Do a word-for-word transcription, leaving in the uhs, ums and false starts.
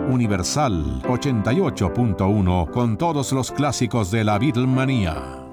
Universal ochenta y ocho punto uno con todos los clásicos de la Beatlemanía.